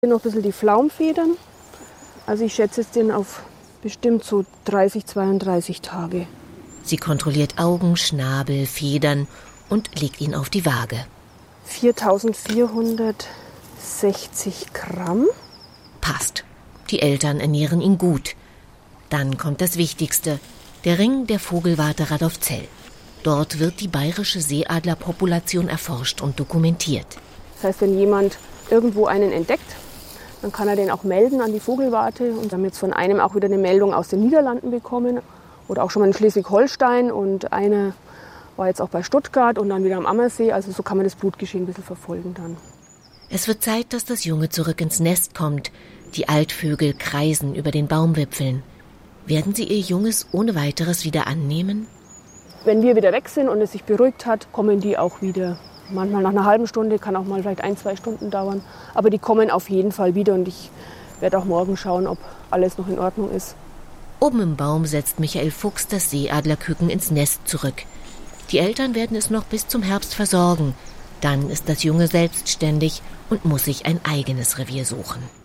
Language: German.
Noch ein bisschen die Flaumfedern. Also ich schätze jetzt den auf bestimmt so 30, 32 Tage. Sie kontrolliert Augen, Schnabel, Federn und legt ihn auf die Waage. 4.460 Gramm. Passt. Die Eltern ernähren ihn gut. Dann kommt das Wichtigste, der Ring der Vogelwarte Radolfzell. Dort wird die bayerische Seeadlerpopulation erforscht und dokumentiert. Das heißt, wenn jemand irgendwo einen entdeckt, dann kann er den auch melden an die Vogelwarte. Und wir haben jetzt von einem auch wieder eine Meldung aus den Niederlanden bekommen oder auch schon mal in Schleswig-Holstein. Und eine war jetzt auch bei Stuttgart und dann wieder am Ammersee. Also so kann man das Blutgeschehen ein bisschen verfolgen dann. Es wird Zeit, dass das Junge zurück ins Nest kommt. Die Altvögel kreisen über den Baumwipfeln. Werden sie ihr Junges ohne weiteres wieder annehmen? Wenn wir wieder weg sind und es sich beruhigt hat, kommen die auch wieder. Manchmal nach einer halben Stunde, kann auch mal vielleicht 1-2 Stunden dauern. Aber die kommen auf jeden Fall wieder und ich werde auch morgen schauen, ob alles noch in Ordnung ist. Oben im Baum setzt Michael Fuchs das Seeadlerküken ins Nest zurück. Die Eltern werden es noch bis zum Herbst versorgen. Dann ist das Junge selbstständig und muss sich ein eigenes Revier suchen.